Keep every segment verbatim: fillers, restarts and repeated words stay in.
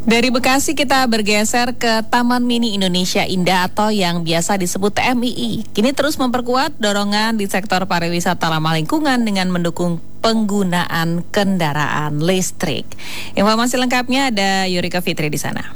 Dari Bekasi kita bergeser ke Taman Mini Indonesia Indah atau yang biasa disebut T M I I. Kini terus memperkuat dorongan di sektor pariwisata ramah lingkungan dengan mendukung penggunaan kendaraan listrik. Informasi lengkapnya ada Yurika Fitri di sana.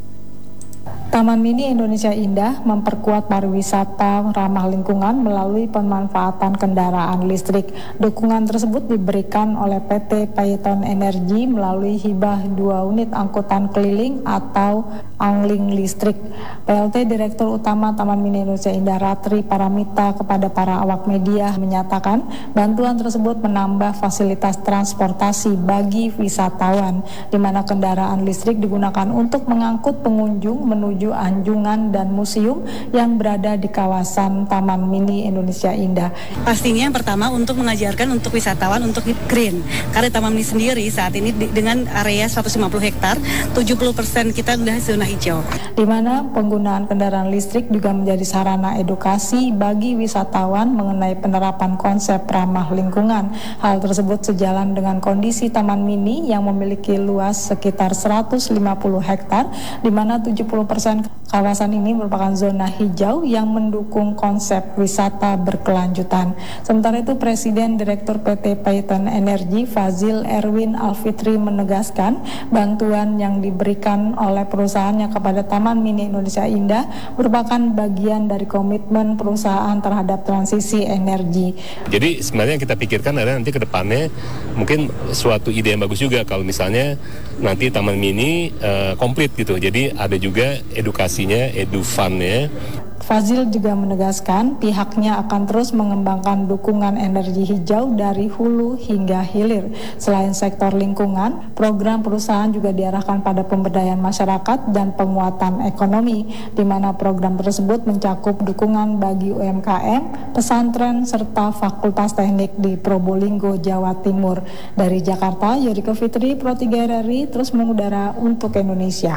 Taman Mini Indonesia Indah memperkuat pariwisata ramah lingkungan melalui pemanfaatan kendaraan listrik. Dukungan tersebut diberikan oleh P T Paiton Energi melalui hibah dua unit angkutan keliling atau angling listrik. P L T Direktur Utama Taman Mini Indonesia Indah Ratri Paramita kepada para awak media menyatakan bantuan tersebut menambah fasilitas transportasi bagi wisatawan, di mana kendaraan listrik digunakan untuk mengangkut pengunjung menuju anjungan dan museum yang berada di kawasan Taman Mini Indonesia Indah. Pastinya yang pertama untuk mengajarkan untuk wisatawan untuk green. Karena Taman Mini sendiri saat ini di, dengan area seratus lima puluh hektar, tujuh puluh persen kita sudah zona hijau. Di mana penggunaan kendaraan listrik juga menjadi sarana edukasi bagi wisatawan mengenai penerapan konsep ramah lingkungan. Hal tersebut sejalan dengan kondisi Taman Mini yang memiliki luas sekitar seratus lima puluh hektar, di mana tujuh puluh persen kawasan ini merupakan zona hijau yang mendukung konsep wisata berkelanjutan. Sementara itu Presiden Direktur P T Paiton Energi Fazil Erwin Alfitri menegaskan bantuan yang diberikan oleh perusahaannya kepada Taman Mini Indonesia Indah merupakan bagian dari komitmen perusahaan terhadap transisi energi. Jadi sebenarnya yang kita pikirkan adalah nanti ke depannya mungkin suatu ide yang bagus juga kalau misalnya nanti Taman Mini uh, komplit gitu. Jadi ada juga edukasinya, edufan-nya. Fazil juga menegaskan pihaknya akan terus mengembangkan dukungan energi hijau dari hulu hingga hilir. Selain sektor lingkungan, program perusahaan juga diarahkan pada pemberdayaan masyarakat dan penguatan ekonomi, di mana program tersebut mencakup dukungan bagi U M K M, pesantren, serta fakultas teknik di Probolinggo, Jawa Timur. Dari Jakarta, Yurika Fitri, Pro tiga R R I, terus mengudara untuk Indonesia.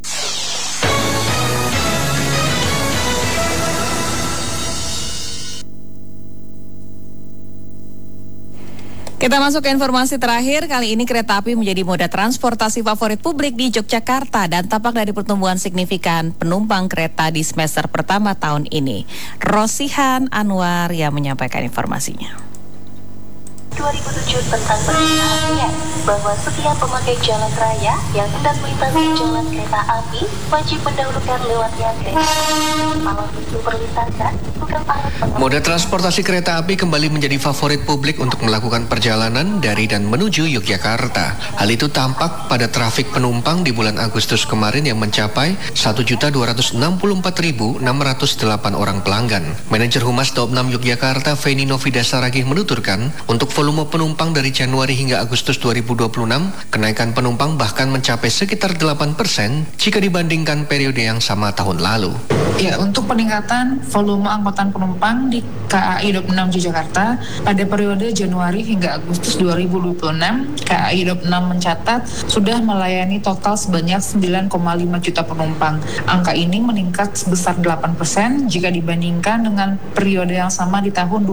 Kita masuk ke informasi terakhir. Kali ini kereta api menjadi moda transportasi favorit publik di Yogyakarta dan tampak dari pertumbuhan signifikan penumpang kereta di semester pertama tahun ini. Rosihan Anwar yang menyampaikan informasinya. dua ribu tujuh tentang perhatian bahwa setiap pemakai jalan raya yang hendak melintasi jalan kereta api wajib mendahulukan lewatnya kereta malam itu perlintasan bukan arah pengemudi. Moda transportasi kereta api kembali menjadi favorit publik untuk melakukan perjalanan dari dan menuju Yogyakarta. Hal itu tampak pada trafik penumpang di bulan Agustus kemarin yang mencapai satu juta dua ratus enam puluh empat ribu enam ratus delapan orang pelanggan. Manajer Humas Daob enam Yogyakarta Feni Novida Saragih menuturkan untuk volume penumpang dari Januari hingga Agustus dua ribu dua puluh enam, kenaikan penumpang bahkan mencapai sekitar delapan persen jika dibandingkan periode yang sama tahun lalu. Ya, untuk peningkatan volume angkutan penumpang di K A I Daob enam Yogyakarta pada periode Januari hingga Agustus dua ribu dua puluh enam, K A I Daob enam mencatat sudah melayani total sebanyak sembilan koma lima juta penumpang. Angka ini meningkat sebesar delapan persen jika dibandingkan dengan periode yang sama di tahun